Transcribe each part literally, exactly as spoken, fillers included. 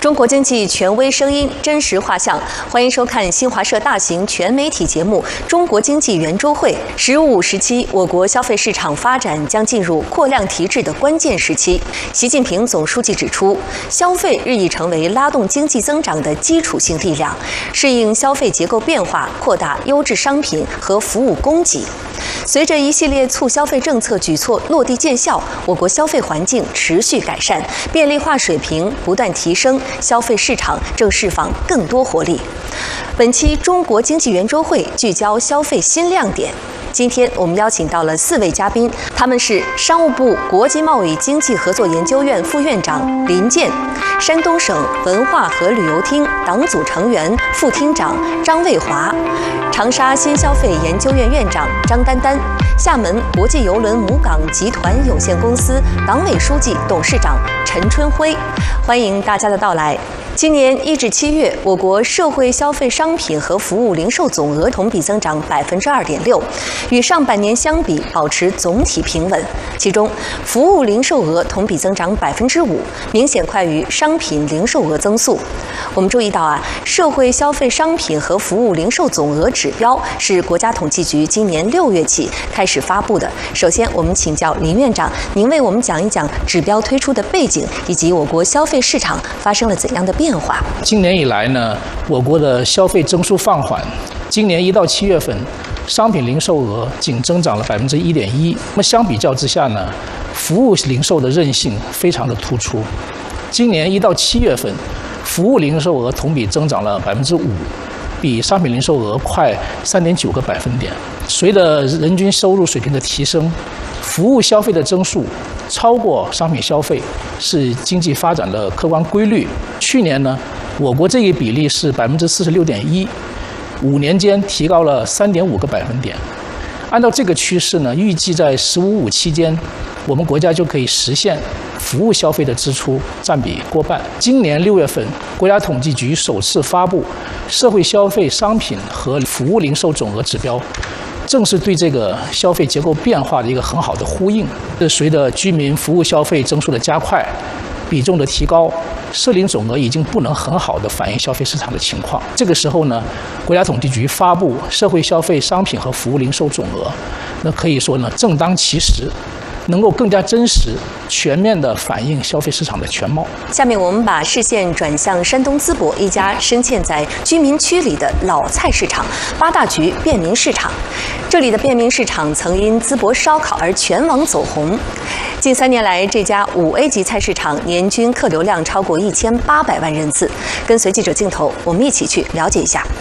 中国经济权威声音，真实画像。欢迎收看新华社大型全媒体节目《中国经济圆桌会》。十五时期，我国消费市场发展将进入扩量提质的关键时期。习近平总书记指出，消费日益成为拉动经济增长的基础性力量，适应消费结构变化，扩大优质商品和服务供给。随着一系列促消费政策举措落地见效，我国消费环境持续改善，便利化水平不断提升，消费市场正释放更多活力。本期中国经济圆桌会聚焦消费新亮点。今天我们邀请到了四位嘉宾，他们是商务部国际贸易经济合作研究院副院长林健，山东省文化和旅游厅党组成员、副厅长张卫华，长沙新消费研究院院长张丹丹，厦门国际邮轮母港集团有限公司党委书记、董事长陈春辉。欢迎大家的到来。今年一至七月，我国社会消费商品和服务零售总额同比增长百分之二点六，与上半年相比保持总体平稳。其中，服务零售额同比增长百分之五，明显快于商品零售额增速。我们注意到啊，社会消费商品和服务零售总额指标是国家统计局今年六月起开始发布的。首先，我们请教林院长，您为我们讲一讲指标推出的背景，以及我国消费市场发生了怎样的变化。 今年以来呢，我国的消费增速放缓。今年一到七月份，商品零售额仅增长了百分之一点一。那么相比较之下呢，服务零售的韧性非常的突出。今年一到七月份，服务零售额同比增长了百分之五，比商品零售额快三点九个百分点。随着人均收入水平的提升，服务消费的增速超过商品消费，是经济发展的客观规律。去年呢，我国这一比例是百分之四十六点一，五年间提高了三点五个百分点。按照这个趋势呢，预计在“十五五”期间，我们国家就可以实现服务消费的支出占比过半。今年六月份，国家统计局首次发布社会消费商品和服务零售总额指标，正是对这个消费结构变化的一个很好的呼应。这随着居民服务消费增速的加快，比重的提高，社零总额已经不能很好的反映消费市场的情况。这个时候呢，国家统计局发布社会消费商品和服务零售总额，那可以说呢正当其时，能够更加真实、全面地反映消费市场的全貌。 下面我们把视线转向山东淄博一家深嵌在居民区里的老菜市场——八大局便民市场。这里的便民市场曾因淄博烧烤而全网走红。近三年来，这家五 A 级菜市场年均客流量超过一千八百万人次。跟随记者镜头，我们一起去了解一下。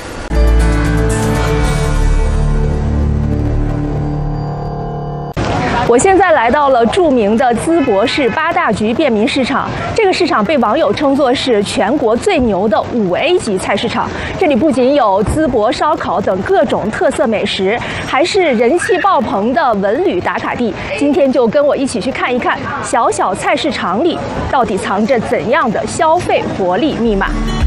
我现在来到了著名的淄博市八大局便民市场，这个市场被网友称作是全国最牛的五 A 级菜市场。这里不仅有淄博烧烤等各种特色美食，还是人气爆棚的文旅打卡地。今天就跟我一起去看一看小小菜市场里到底藏着怎样的消费活力密码。